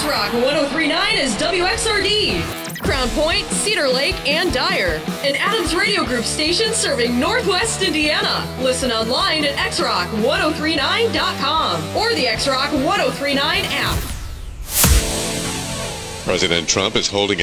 X-Rock 103.9 is WXRD. Crown Point, Cedar Lake, and Dyer. An Adams Radio Group station serving Northwest Indiana. Listen online at xrock1039.com or the X-Rock 1039 app. President Trump is holding